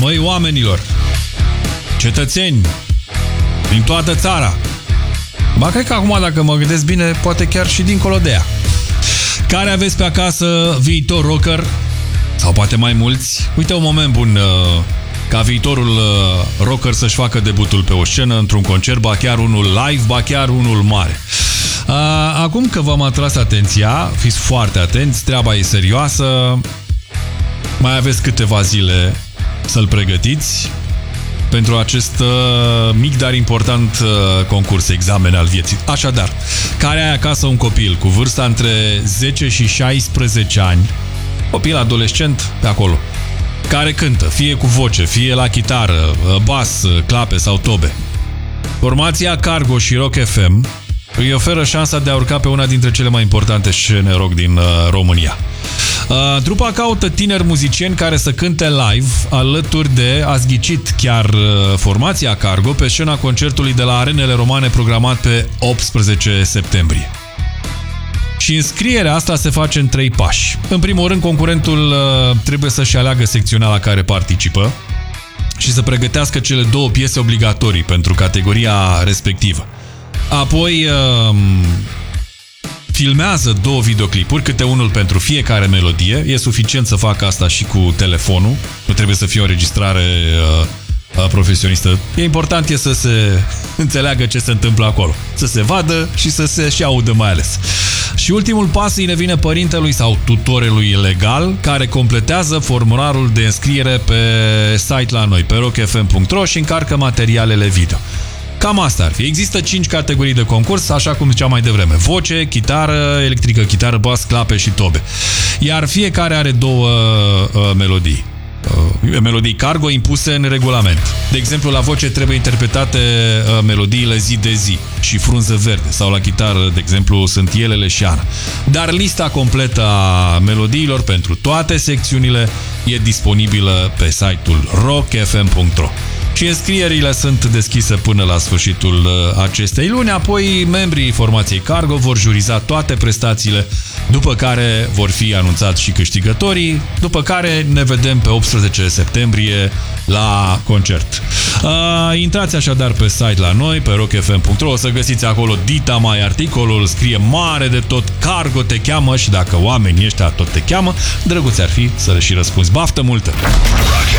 Măi, oamenilor, cetățeni din toată țara, ba, cred că acum, dacă mă gândesc bine, poate chiar și dincolo de ea, care aveți pe acasă viitor rocker, sau poate mai mulți, uite un moment bun ca viitorul rocker să-și facă debutul pe o scenă, într-un concert, ba chiar unul live, ba chiar unul mare. Acum că v-am atras atenția, fiți foarte atenți, treaba e serioasă, mai aveți câteva zile să-l pregătiți pentru acest mic, dar important concurs, examen al vieții. Așadar, care ai acasă un copil cu vârsta între 10 și 16 ani, copil adolescent pe acolo, care cântă, fie cu voce, fie la chitară, bas, clape sau tobe, formația Cargo și Rock FM îi oferă șansa de a urca pe una dintre cele mai importante scene rock din România. Trupa caută tineri muzicieni care să cânte live alături de, ați ghicit chiar, formația Cargo pe scena concertului de la Arenele Romane programat pe 18 septembrie. Și înscrierea asta se face în 3 pași. În primul rând, concurentul trebuie să-și aleagă secțiunea la care participă și să pregătească cele 2 piese obligatorii pentru categoria respectivă. Apoi filmează 2 videoclipuri, câte unul pentru fiecare melodie. E suficient să facă asta și cu telefonul. Nu trebuie să fie o înregistrare profesionistă. E important să se înțeleagă ce se întâmplă acolo. Să se vadă și să se și audă mai ales. Și ultimul pas îi revine părintelui sau tutorelui legal, care completează formularul de înscriere pe site la noi, pe rockfm.ro, și încarcă materialele video. Cam asta ar fi. Există 5 categorii de concurs, așa cum ziceam mai devreme. Voce, chitară electrică, chitară, bas, clape și tobe. Iar fiecare are 2 melodii. Melodii Cargo impuse în regulament. De exemplu, la voce trebuie interpretate melodiile Zi de zi și Frunză verde, sau la chitară, de exemplu, sunt Elele și Ana. Dar lista completă a melodiilor pentru toate secțiunile e disponibilă pe site-ul rockfm.ro. Și înscrierile sunt deschise până la sfârșitul acestei luni, apoi membrii formației Cargo vor juriza toate prestațiile, după care vor fi anunțați și câștigătorii, după care ne vedem pe 18 septembrie la concert. Intrați așadar pe site la noi, pe rockfm.ro, o să găsiți acolo dita mai articolul, scrie mare de tot, Cargo te cheamă, și dacă oamenii ăștia tot te cheamă, drăguț ar fi să le și răspunzi. Baftă multă!